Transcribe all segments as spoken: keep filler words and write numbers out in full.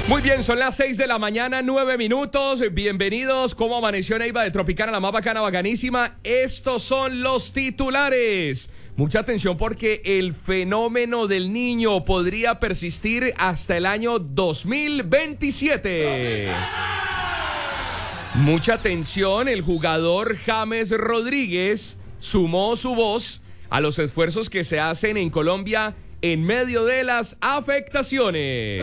Muy bien, son las seis de la mañana, nueve minutos. Bienvenidos. ¿Cómo amaneció Neiva de Tropicana, la más bacana, bacanísima? Estos son los titulares. Mucha atención porque el fenómeno del niño podría persistir hasta el año dos mil veintisiete. Mucha atención, el jugador James Rodríguez sumó su voz a los esfuerzos que se hacen en Colombia en medio de las afectaciones.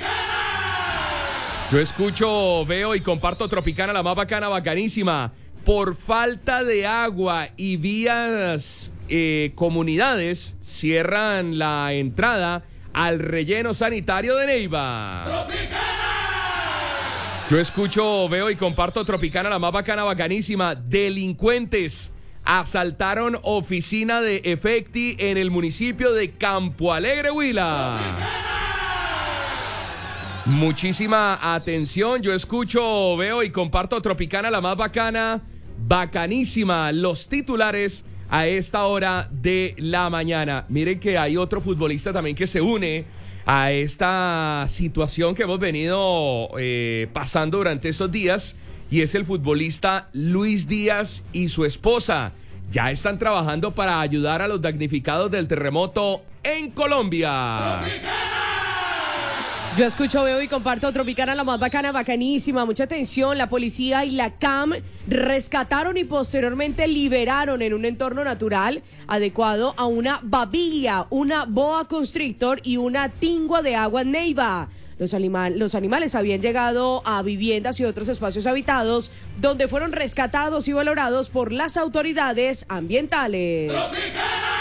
Yo escucho, veo y comparto Tropicana, la más bacana, bacanísima. Por falta de agua y vías, eh, comunidades cierran la entrada al relleno sanitario de Neiva. ¡Tropicana! Yo escucho, veo y comparto Tropicana, la más bacana, bacanísima. Delincuentes asaltaron oficina de Efecti en el municipio de Campo Alegre, Huila. ¡Tropicana! Muchísima atención, yo escucho, veo y comparto Tropicana, la más bacana, bacanísima, los titulares a esta hora de la mañana. Miren que hay otro futbolista también que se une a esta situación que hemos venido eh, pasando durante estos días, y es el futbolista Luis Díaz y su esposa. Ya están trabajando para ayudar a los damnificados del terremoto en Colombia. ¡Tropicana! Yo escucho, veo y comparto Tropicana, la más bacana, bacanísima. Mucha atención, la policía y la C A M rescataron y posteriormente liberaron en un entorno natural adecuado a una babilla, una boa constrictor y una tingua de agua en Neiva. Los, anima- los animales habían llegado a viviendas y otros espacios habitados donde fueron rescatados y valorados por las autoridades ambientales. ¡Tropicana!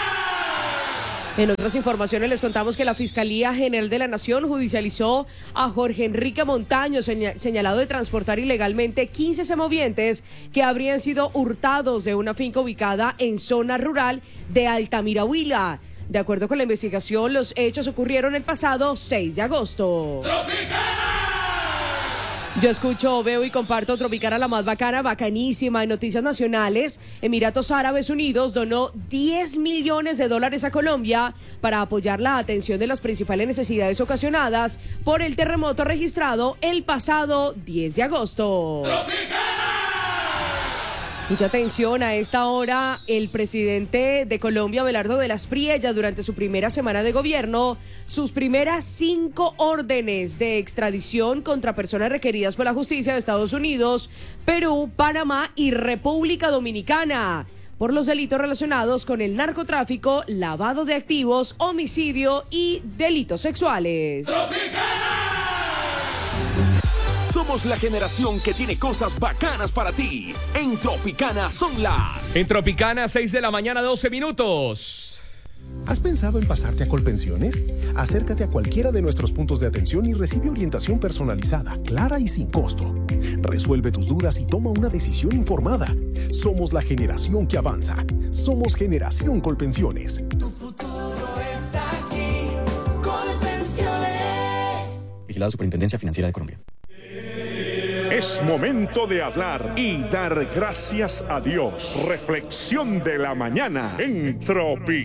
En otras informaciones les contamos que la Fiscalía General de la Nación judicializó a Jorge Enrique Montaño, seña- señalado de transportar ilegalmente quince semovientes que habrían sido hurtados de una finca ubicada en zona rural de Altamira, Huila. De acuerdo con la investigación, los hechos ocurrieron el pasado seis de agosto. ¡Tropicana! Yo escucho, veo y comparto Tropicana, la más bacana, bacanísima. En noticias nacionales, Emiratos Árabes Unidos donó diez millones de dólares a Colombia para apoyar la atención de las principales necesidades ocasionadas por el terremoto registrado el pasado diez de agosto. ¡Tropicana! Mucha atención a esta hora, el presidente de Colombia, Abelardo de las Priellas, durante su primera semana de gobierno, sus primeras cinco órdenes de extradición contra personas requeridas por la justicia de Estados Unidos, Perú, Panamá y República Dominicana por los delitos relacionados con el narcotráfico, lavado de activos, homicidio y delitos sexuales. ¡Tropicana! Somos la generación que tiene cosas bacanas para ti. En Tropicana son las... En Tropicana, seis de la mañana, doce minutos. ¿Has pensado en pasarte a Colpensiones? Acércate a cualquiera de nuestros puntos de atención y recibe orientación personalizada, clara y sin costo. Resuelve tus dudas y toma una decisión informada. Somos la generación que avanza. Somos Generación Colpensiones. Tu futuro está aquí. Colpensiones. Vigilado Superintendencia Financiera de Colombia. Es momento de hablar y dar gracias a Dios. Reflexión de la mañana en Tropicana.